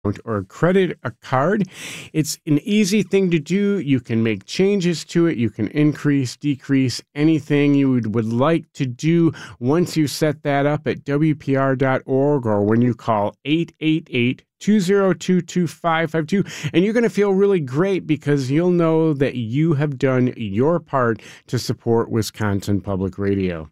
or a credit a card. It's an easy thing to do. You can make changes to it. You can increase, decrease, anything you would like to do once you set that up at WPR.org or when you call 888-202-2552. And you're going to feel really great because you'll know that you have done your part to support Wisconsin Public Radio.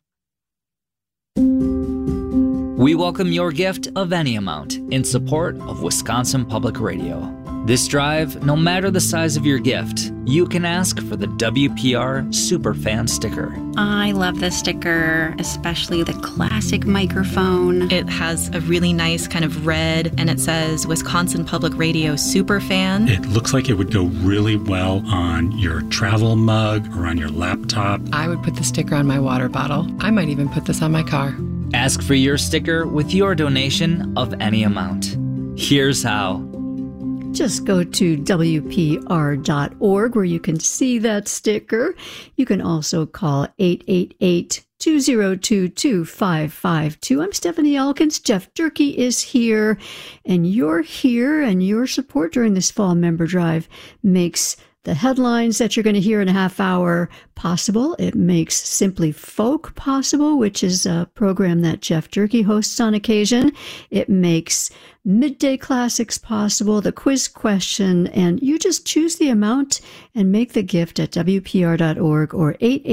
We welcome your gift of any amount in support of Wisconsin Public Radio. This drive, no matter the size of your gift, you can ask for the WPR Superfan sticker. I love this sticker, especially the classic microphone. It has a really nice kind of red, and it says Wisconsin Public Radio Superfan. It looks like it would go really well on your travel mug or on your laptop. I would put the sticker on my water bottle. I might even put this on my car. Ask for your sticker with your donation of any amount. Here's how. Just go to WPR.org where you can see that sticker. You can also call 888-202-2552. I'm Stephanie Elkins. Jeff Durkee is here, and you're here, and your support during this fall member drive makes the headlines that you're going to hear in a half hour possible. It makes Simply Folk possible, which is a program that Jeff Durkee hosts on occasion. It makes Midday Classics possible, the quiz question, and you just choose the amount and make the gift at WPR.org or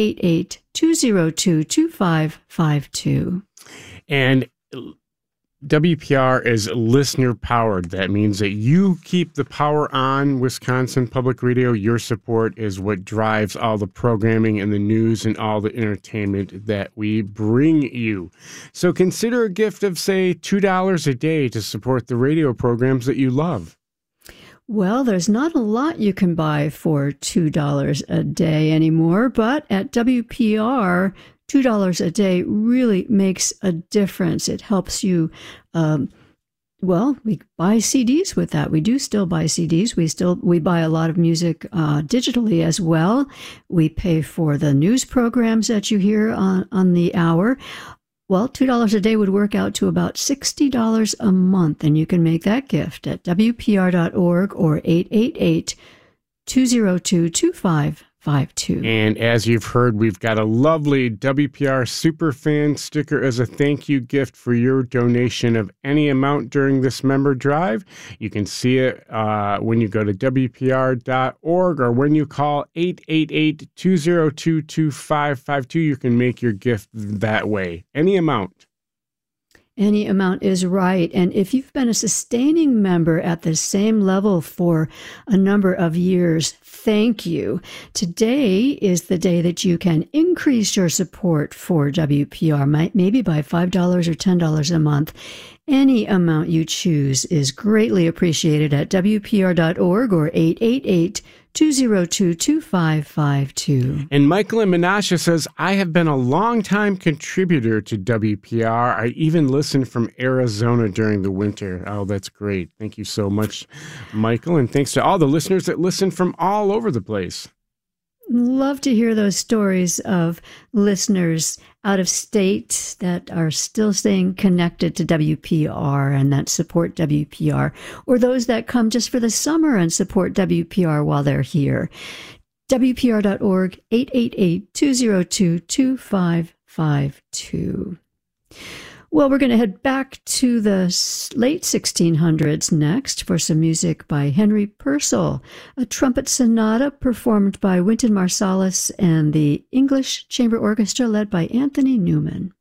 888-202-2552. And WPR is listener powered. That means that you keep the power on Wisconsin Public Radio. Your support is what drives all the programming and the news and all the entertainment that we bring you. So consider a gift of, say, $2 a day to support the radio programs that you love. Well, there's not a lot you can buy for $2 a day anymore, but at WPR, $2 a day really makes a difference. It helps you, we buy CDs with that. We do still buy CDs. We buy a lot of music digitally as well. We pay for the news programs that you hear on the hour. Well, $2 a day would work out to about $60 a month, and you can make that gift at WPR.org or 888-202-2552. And as you've heard, we've got a lovely WPR Superfan sticker as a thank you gift for your donation of any amount during this member drive. You can see it when you go to WPR.org or when you call 888-202-2552. You can make your gift that way. Any amount. Any amount is right. And if you've been a sustaining member at the same level for a number of years, thank you. Today is the day that you can increase your support for WPR, maybe by $5 or $10 a month. Any amount you choose is greatly appreciated at WPR.org or 888-202-2552. And Michael in Menasha says, I have been a long-time contributor to WPR. I even listen from Arizona during the winter. Oh, that's great. Thank you so much, Michael. And thanks to all the listeners that listen from all over the place. Love to hear those stories of listeners out of state that are still staying connected to WPR and that support WPR, or those that come just for the summer and support WPR while they're here. WPR.org, 888-202-2552. Well, we're going to head back to the late 1600s next for some music by Henry Purcell, a trumpet sonata performed by Wynton Marsalis and the English Chamber Orchestra led by Anthony Newman.